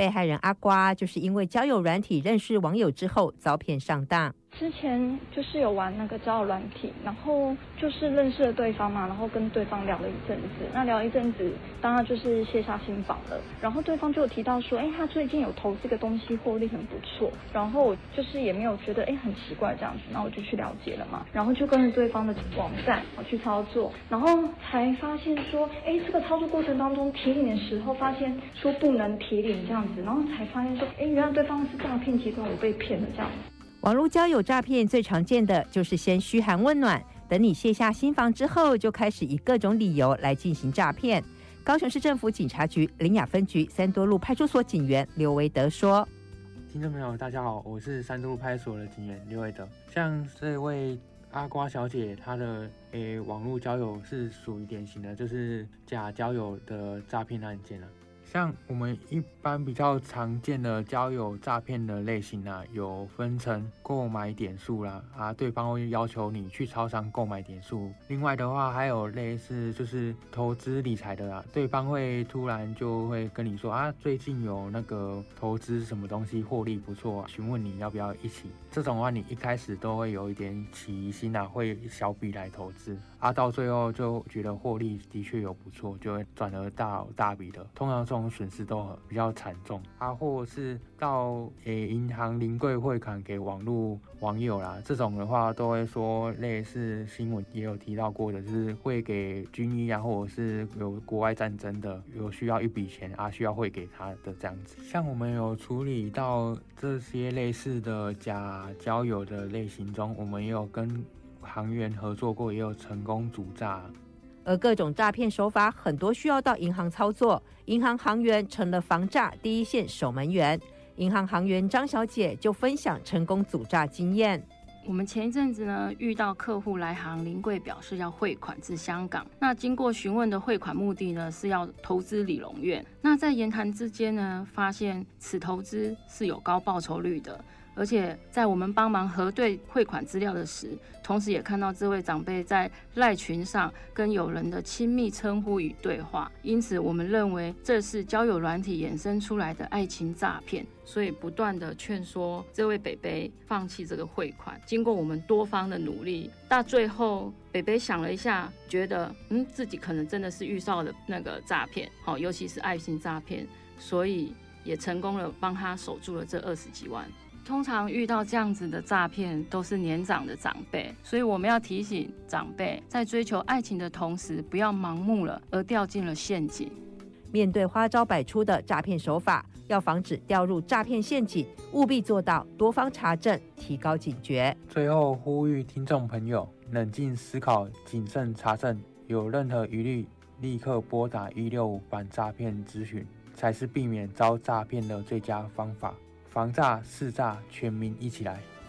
被害人阿瓜就是因为交友软体认识网友之后遭骗上当。 之前就是有玩那个交友软体，然后就是认识了对方嘛，然后跟对方聊了一阵子。那聊一阵子，当然就是卸下心防了。然后对方就有提到说，他最近有投资个东西，获利很不错。然后我就是也没有觉得很奇怪这样子，那我就去了解了嘛。然后就跟着对方的网站我去操作，然后才发现说，这个操作过程当中提领的时候，发现说不能提领这样子，然后才发现说，原来对方是诈骗集团，我被骗了这样子。 网络交友诈骗最常见的就是先嘘寒问暖，等你卸下心防之后，就开始以各种理由来进行诈骗。高雄市政府警察局苓雅分局三多路派出所警员刘维德说： 听众朋友大家好，我是三多路派出所的警员刘维德。像这位阿瓜小姐，她的网络交友是属于典型的就是假交友的诈骗案件。像我们一般比较常见的交友诈骗的类型有分成购买点数啦，对方会要求你去超商购买点数。另外的话，还有类似就是投资理财的对方会突然就会跟你说最近有那个投资什么东西获利不错，询问你要不要一起。这种的话，你一开始都会有一点起疑心会小笔来投资到最后就觉得获利的确有不错，就会转而大笔的。通常这种损失都比较惨重或者是到银行临柜汇款给网络网友啦，这种的话都会说类似新闻也有提到过的，就是会给军医或者是有国外战争的有需要一笔钱需要汇给他的这样子。像我们有处理到这些类似的假交友的类型中，我们也有跟行员合作过，也有成功阻诈。 而各种诈骗手法很多需要到银行操作，银行行员成了防诈第一线守门员。银行行员张小姐就分享成功阻诈经验。 我们前一阵子呢，遇到客户来行临柜表示要汇款至香港，那经过询问的汇款目的呢，是要投资理容院。那在言谈之间呢，发现此投资是有高报酬率的，而且在我们帮忙核对汇款资料的时，同时也看到这位长辈在赖群上跟友人的亲密称呼与对话，因此我们认为这是交友软体衍生出来的爱情诈骗，所以不断的劝说这位北北放弃这个汇款。经过我们多方的努力，到最后北北想了一下，觉得自己可能真的是遇到了那个诈骗，尤其是爱情诈骗，所以也成功了帮他守住了这20几万。通常遇到这样子的诈骗都是年长的长辈，所以我们要提醒长辈，在追求爱情的同时，不要盲目了而掉进了陷阱。 面对花招百出的诈骗手法，要防止掉入诈骗陷阱，务必做到多方查证，提高警觉。 最后呼吁听众朋友冷静思考，谨慎查证，有任何疑虑立刻拨打165反诈骗咨询，才是避免遭诈骗的最佳方法。防诈识诈，全民一起来。